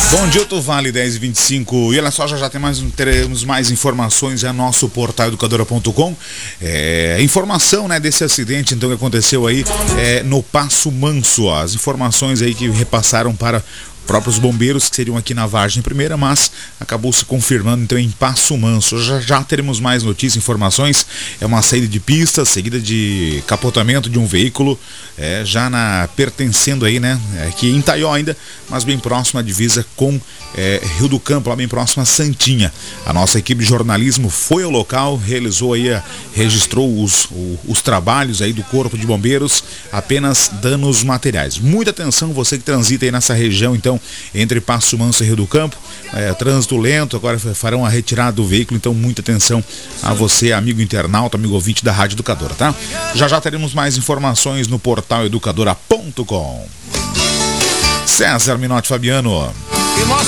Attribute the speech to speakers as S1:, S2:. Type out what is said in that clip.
S1: Bom dia, Vale 10h25. E olha só, já teremos mais informações no nosso portal educadora.com. Informação, né, desse acidente então que aconteceu aí no Passo Manso. As informações aí que repassaram para próprios bombeiros que seriam aqui na Vargem Primeira, mas acabou se confirmando então em Passo Manso. Já teremos mais notícias, informações. É uma saída de pista seguida de capotamento de um veículo, pertencendo aí, né, aqui em Itaió ainda, mas bem próximo à divisa com Rio do Campo, lá bem próximo a Santinha. A nossa equipe de jornalismo foi ao local, registrou os trabalhos aí do Corpo de Bombeiros, apenas danos materiais. Muita atenção, você que transita aí nessa região, então, entre Passo Manso e Rio do Campo, trânsito lento, agora farão a retirada do veículo, então muita atenção a você, amigo internauta, amigo ouvinte da Rádio Educadora, tá? Já teremos mais informações no portal educadora.com. César Minotti Fabiano.